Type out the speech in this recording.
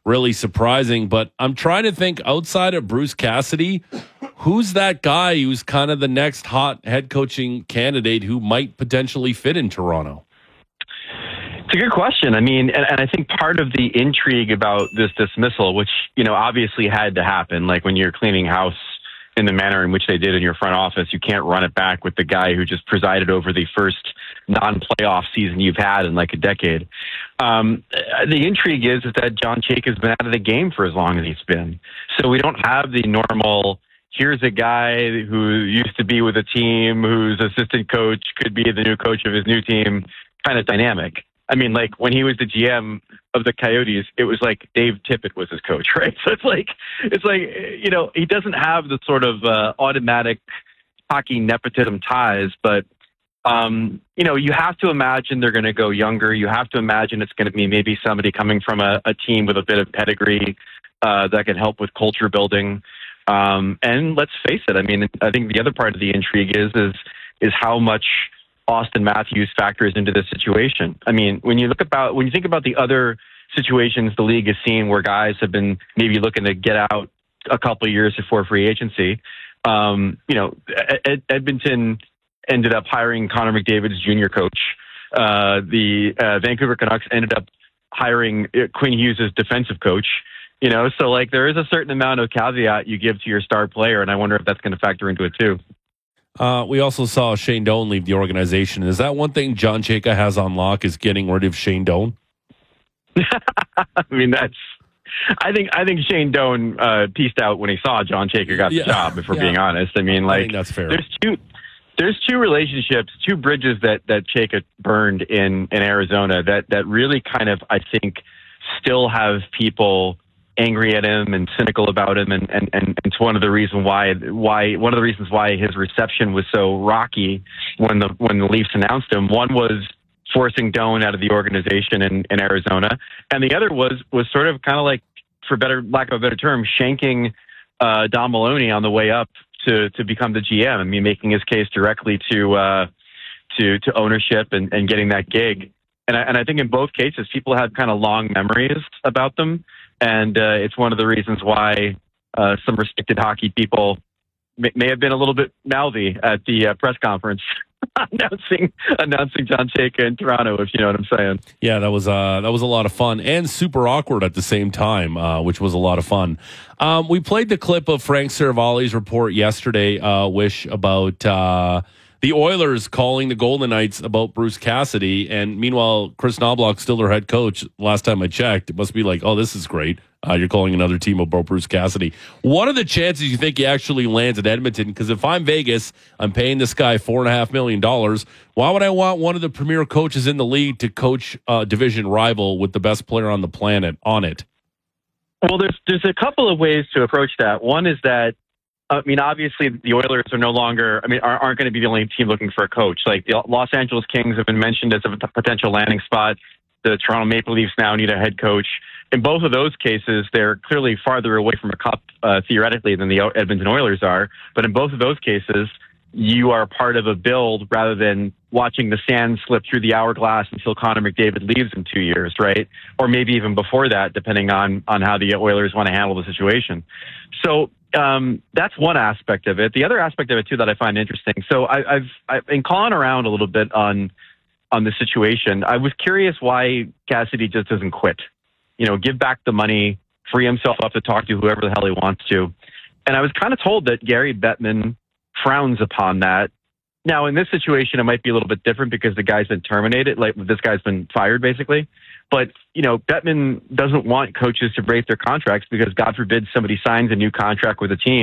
really surprising. But I'm trying to think outside of Bruce Cassidy, who's that guy who's kind of the next hot head coaching candidate who might potentially fit in Toronto? It's a good question. I mean, and I think part of the intrigue about this dismissal, which, obviously had to happen, like when you're cleaning house in the manner in which they did in your front office, you can't run it back with the guy who just presided over the first non-playoff season you've had in like a decade. The intrigue is that John Chayka has been out of the game for as long as he's been. So we don't have the normal, here's a guy who used to be with a team whose assistant coach could be the new coach of his new team kind of dynamic. I mean, like when he was the GM of the Coyotes, it was like Dave Tippett was his coach, right? So it's like he doesn't have the sort of automatic hockey nepotism ties, but you have to imagine they're going to go younger. You have to imagine it's going to be maybe somebody coming from a team with a bit of pedigree that can help with culture building. And let's face it, I mean, I think the other part of the intrigue is how much Austin Matthews factors into this situation. I mean, when you think about the other situations the league has seen where guys have been maybe looking to get out a couple of years before free agency, Edmonton ended up hiring Connor McDavid's junior coach. The Vancouver Canucks ended up hiring Quinn Hughes' defensive coach. So like there is a certain amount of caveat you give to your star player, and I wonder if that's going to factor into it too. We also saw Shane Doan leave the organization. Is that one thing John Chayka has on lock, is getting rid of Shane Doan? I mean, I think Shane Doan pieced out when he saw John Chayka got the job, if we're being honest. I mean, like, I think that's fair. There's two relationships, two bridges that Chayka burned in Arizona that really kind of, I think, still have people angry at him and cynical about him, and it's one of the reasons why his reception was so rocky when the Leafs announced him. One was forcing Doan out of the organization in Arizona, and the other was sort of kind of like, for lack of a better term, shanking Don Maloney on the way up to become the GM. I mean, making his case directly to ownership and getting that gig. And I think in both cases, people have kind of long memories about them. And it's one of the reasons why some respected hockey people may have been a little bit mouthy at the press conference announcing John Chayka in Toronto, if you know what I'm saying. Yeah, that was a lot of fun and super awkward at the same time, which was a lot of fun. We played the clip of Frank Seravalli's report yesterday, Wish, about the Oilers calling the Golden Knights about Bruce Cassidy, and meanwhile, Chris Knobloch's still their head coach. Last time I checked, it must be like, oh, this is great. You're calling another team about Bruce Cassidy. What are the chances you think he actually lands at Edmonton? Because if I'm Vegas, I'm paying this guy $4.5 million. Why would I want one of the premier coaches in the league to coach a division rival with the best player on the planet on it? Well, there's a couple of ways to approach that. One is that, I mean, obviously the Oilers are no longer, aren't going to be the only team looking for a coach. Like the Los Angeles Kings have been mentioned as a potential landing spot. The Toronto Maple Leafs now need a head coach. In both of those cases, they're clearly farther away from a cup, theoretically, than the Edmonton Oilers are. But in both of those cases, you are part of a build rather than watching the sand slip through the hourglass until Connor McDavid leaves in 2 years, right? Or maybe even before that, depending on how the Oilers want to handle the situation. So that's one aspect of it. The other aspect of it, too, that I find interesting. So I've been calling around a little bit on the situation. I was curious why Cassidy just doesn't quit. Give back the money, free himself up to talk to whoever the hell he wants to. And I was kind of told that Gary Bettman frowns upon that. Now, in this situation, it might be a little bit different because the guy's been terminated. Like, this guy's been fired, basically. But, Bettman doesn't want coaches to break their contracts because, God forbid, somebody signs a new contract with a team